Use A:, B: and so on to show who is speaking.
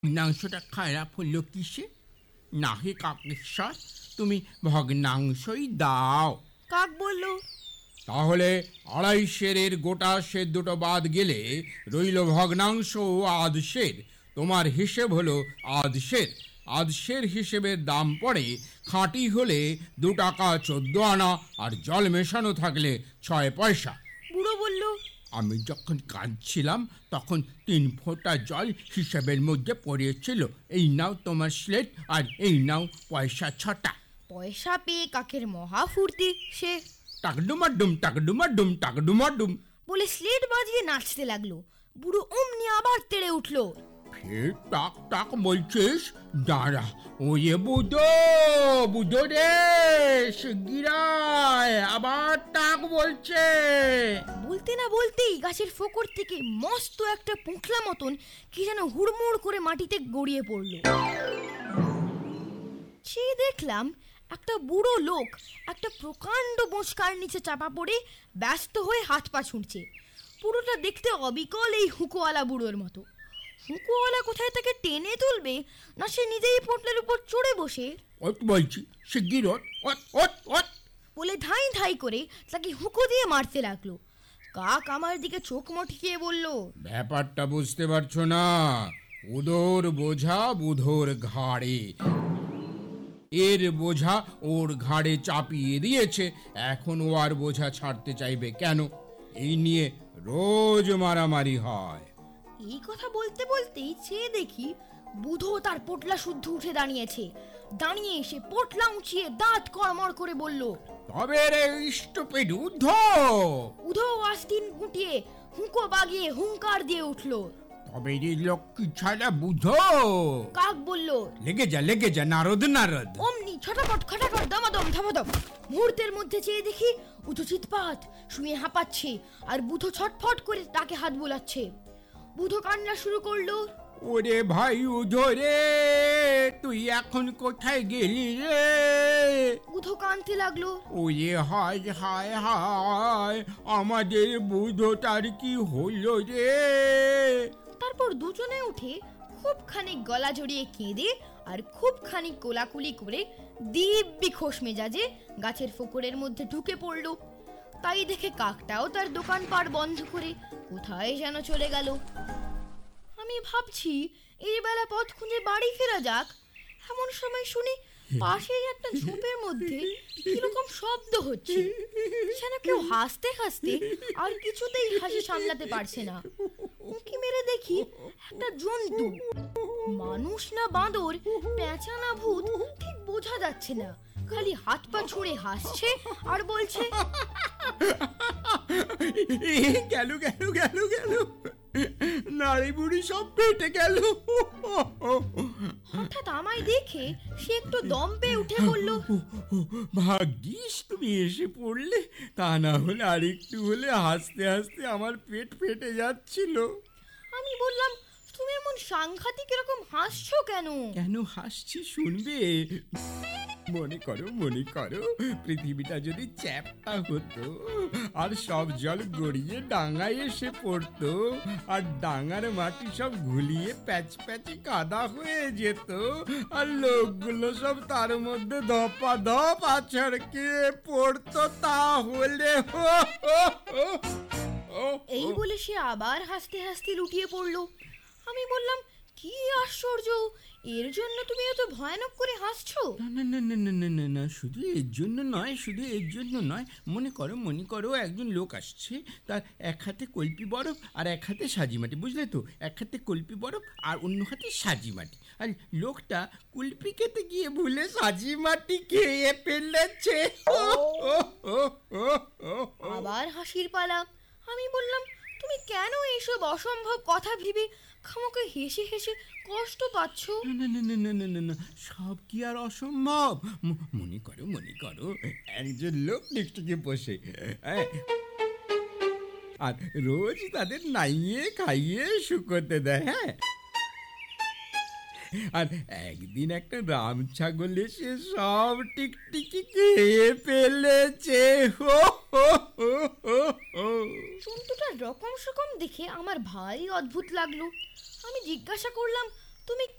A: ভগ্নাংশটা খারাপ হলো কিসে? নাহি কাকেশ্বর, তুমি ভগ্নাংশই দাও।
B: কাক বলল,
A: তাহলে আড়াই সেরের গোটা সের দুটো বাদ গেলে রইল ভগ্নাংশ ও আধ সের। তোমার হিসেব হলো আধ সের। আধ সের হিসেবের দাম পড়ে খাঁটি হলে 2 টাকা 14 আনা, আর জল মেশানো থাকলে 6 পয়সা।
B: বুড়ো বলল,
A: আমি যখন কাঁদছিলাম তখন 3 ফোঁটা জল হিসেবের মধ্যে পড়েছিল। এই নাও তোমার স্লেট, আর এই নাও পয়সা 6টা।
B: পয়সা পেয়ে কাকের মহা ফুর্তি। সে
A: টাকডুমাডুম টাকডুমাডুম টাকডুমাডুম
B: বলে স্লেট বাজিয়ে নাচতে লাগলো। বুড়ো অমনি আবার তেড়ে উঠলো।
A: ফের টাক টাক বলছিস? দাঁড়া, ওয়ে বুধো বুধো রে, শিগগিরায় আবার টাক বলছে।
B: বলতে না বলতেই গাছের ফোকর থেকে মস্ত একটা পুঁখলা মতন কি যেন হুড়মুড় করে মাটিতে গড়িয়ে পড়ল। সে দেখলাম একটা বুড়ো লোক একটা প্রকাণ্ড বোঁচকার নিচে চাপা পড়ে ব্যস্ত হয়ে হাত পা ছুঁড়ছে। পুরোটা দেখতে অবিকল এই হুঁকোওয়ালা বুড়োর মতো। হুঁকোওয়ালা কোথায় তাকে টেনে তুলবে, না সে নিজেই পোটলের উপর চড়ে বসে
A: ওট বলছি, শিগগির ওট ওট ওট ওট
B: বলে ধাই ধাই করে তাকে হুঁকো দিয়ে মারতে লাগলো। কাক আমার দিকে চোখ মটকিয়ে বলল,
A: ব্যাপারটা বুঝতে পারছো না? উদোর বোঝা বুধোর ঘাড়ে, এর বোঝা ওর ঘাড়ে চাপিয়ে দিয়েছে। এখন ও আর বোঝা ছাড়তে চাইবে কেন? এই নিয়ে রোজ মারামারি হয়।
B: এই কথা বলতে বলতেই চেয়ে দেখি বুধো তার পোটলা শুদ্ধ উঠে দাঁড়িয়েছে। দাঁড়িয়ে এসে পোটলা উঁচিয়ে দাঁত কড়মড় করে বলল,
A: তবে রে স্টুপিড
B: উধো আস্তিন গুটিয়ে হুঁকো বাগিয়ে হুঙ্কার দিয়ে উঠল।
A: তবে রে লক্ষ্মী ছাড়া বুঝো।
B: কাক বলল,
A: লেগে যা নারদ নারদ।
B: অমনি ছটাপট খটাখট দামাদম ধামাদম। মুহূর্তের মধ্যে চেয়ে দেখি উধো চিৎপাত শুয়ে হাঁপাচ্ছে, আর বুধো ছটফট করে তাকে হাত বোলাচ্ছে। বুধো কান্না শুরু করলো,
A: ওরে ভাই উধো রে, তুই এখন কোথায় গেলি রে?
B: বুধো কাঁদতে লাগলো।
A: ওরে হায় হায় হায়, আমাদের বুধোটার কি হলো রে?
B: তারপর দুজনে উঠে খুব খানিক গলা জড়িয়ে কেঁদে আর খুব খানিক কোলাকুলি করে দিব্যি খোশ মেজাজে গাছের ফোকরের মধ্যে ঢুকে পড়ল। তাই দেখে কাকটাও তার দোকান পাট বন্ধ করে কোথায় যেন চলে গেল। আমি ভাবছি এই বেলা পথ খুঁজে বাড়ি ফেরা যাক, এমন সময় শুনি পাশেই একটা ঝোপের মধ্যে কিরকম শব্দ হচ্ছে, যেন কেউ হাসতে হাসতে আর কিছুতেই হাসি সামলাতে পারছে না। উঁকি মেরে দেখি একটা জন্তু, মানুষ না বাঁদর, পেঁচা না ভূত, ঠিক বোঝা যাচ্ছে না, খালি হাত পা ছুঁড়ে হাসছে আর বলছে,
A: গেল গেল গেল গেল, নাড়ি বুড়ি সব পেটে গেল।
B: হঠাৎ আমায় দেখে সে একটু দম পেয়ে উঠে বলল,
A: ভাগ্যিস তুমি এসে পড়লে, তা না হলে আর একটু হলে হাসতে হাসতে আমার পেট ফেটে যাচ্ছিল।
B: আমি বললাম, তুমি এমন সাংঘাতিক এরকম হাসছো কেন?
A: কেন হাসছি শুনবে? মনে করো পৃথিবীটা যদি চ্যাপ্টা হতো আর সব জল গড়িয়ে ডাঙায় এসে পড়তো, আর ডাঙার মাটি সব ঘুলিয়ে প্যাচ প্যাচে কাদা হয়ে যেত, আর লোকগুলো সব তার মধ্যে ধপা ধপ আছড়কে পড়তো, তাহলে
B: এই বলে সে আবার হাসতে হাসতে লুটিয়ে পড়লো। আমি বললাম, কি আশ্চর্য, এর জন্য তুমি এত ভয়ানক করে হাসছো?
A: না না না না না না না, শুধু এর জন্য নয়, মনে করো একজন লোক আসছে, তার এক হাতে কলপি বরফ আর এক হাতে সাজি মাটি, বুঝলে তো? এক হাতে কলপি বরফ আর অন্য হাতে সাজি মাটি, আর লোকটা কুলপি খেতে গিয়ে ভুলে সাজি মাটি খেয়ে ফেলেছে।
B: আবার হাসির পালা। আমি বললাম, তুমি কেন এইসব অসম্ভব কথা ভেবে খামোকে হেসে হেসে কষ্ট পাচ্ছ?
A: না না না না না না না, সব কি আর অসম্ভব? মনে করো একজন লোক নিকটিকে বসে, আর রোজ তাদের নাইয়ে খাইয়ে শুকোতে দেয়। হ্যাঁ, আর একদিন একটা রাম ছাগল এসে সব টিকটিকি খেয়ে ফেলেছে।
B: জন্তুটার রকম সকম দেখে আমার ভারী অদ্ভুত লাগলো। আমি জিজ্ঞাসা করলাম, তুমি